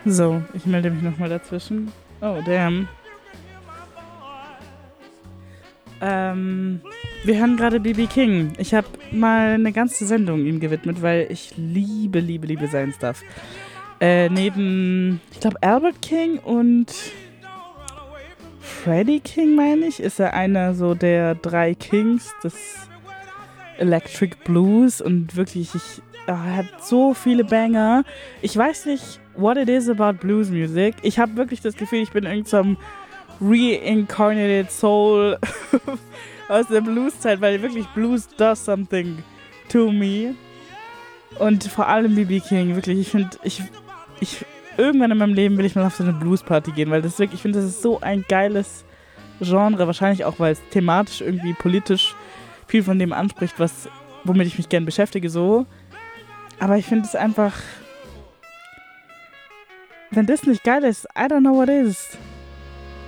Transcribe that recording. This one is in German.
So, ich melde mich nochmal dazwischen. Oh, damn. Wir hören gerade B.B. King. Ich habe mal eine ganze Sendung ihm gewidmet, weil ich liebe seinen Stuff. Neben, ich glaube, Albert King und Freddie King, meine ich, ist er einer so der 3 Kings des Electric Blues und wirklich, er hat so viele Banger. Ich weiß nicht, what it is about Blues Music. Ich habe wirklich das Gefühl, ich bin irgend so ein reincarnated Soul aus der Blues-Zeit, weil wirklich Blues does something to me. Und vor allem B.B. King, wirklich, ich finde, irgendwann in meinem Leben will ich mal auf so eine Blues-Party gehen, weil das wirklich, ich finde, das ist so ein geiles Genre, wahrscheinlich auch, weil es thematisch irgendwie politisch viel von dem anspricht, womit ich mich gerne beschäftige, so. Aber ich finde es einfach, wenn das nicht geil ist, I don't know what is.